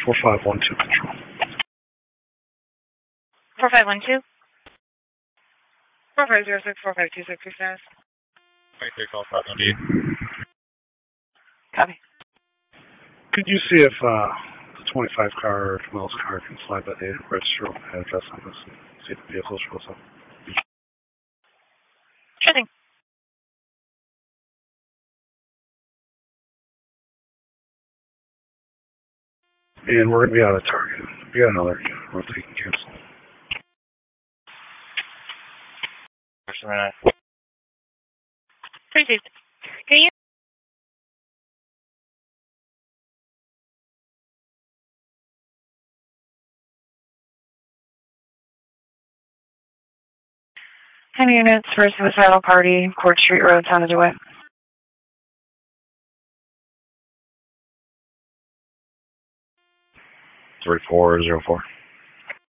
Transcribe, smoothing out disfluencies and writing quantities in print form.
4512 control. 4512? 4506, 4526, status. 23 call 590. Copy. Could you see if the 25 car or Camille's car can slide by the register address on this and see if the vehicle shows up? Sure thing. And we're going to be out of target. We got another route that you can cancel. Just a minute. Received. Can you? Ten units for a suicidal party, Court Street Road, San Jose. 3404.